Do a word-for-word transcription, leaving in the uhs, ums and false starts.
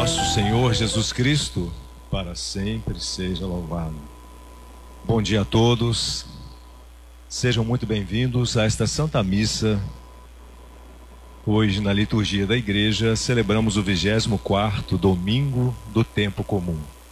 nosso Senhor Jesus Cristo, para sempre seja louvado. Bom dia a todos, sejam muito bem-vindos a esta Santa Missa. Hoje, na liturgia da Igreja, celebramos o vigésimo quarto domingo do tempo comum.